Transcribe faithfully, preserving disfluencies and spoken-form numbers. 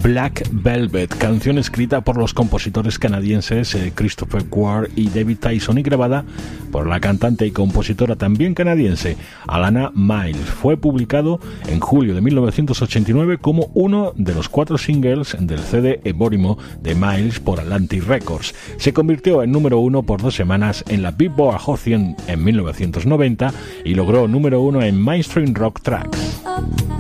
Black Velvet, canción escrita por los compositores canadienses eh, Christopher Ward y David Tyson y grabada por la cantante y compositora también canadiense Alana Miles. Fue publicado en julio de mil novecientos ochenta y nueve como uno de los cuatro singles del C D homónimo de Miles por Atlantic Records. Se convirtió en número uno por dos semanas en la Billboard Hot cien en mil novecientos noventa y logró número uno en Mainstream Rock Tracks.